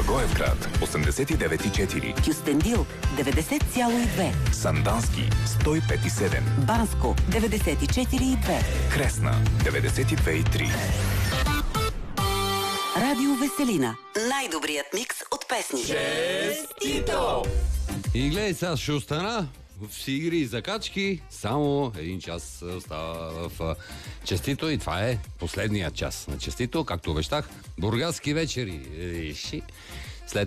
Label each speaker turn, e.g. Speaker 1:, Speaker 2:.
Speaker 1: Благоевград 89,4,
Speaker 2: Кюстендил 90,2,
Speaker 1: Сандански 105,7,
Speaker 2: Банско 94,2,
Speaker 1: Кресна 92,3.
Speaker 2: Радио Веселина. Най-добрият микс от песни.
Speaker 3: Честито!
Speaker 4: И гледай, сега ще остана в игри и закачки. Само един час остава в Честито и това е последният час на Честито. Както обещах, бургаски вечери.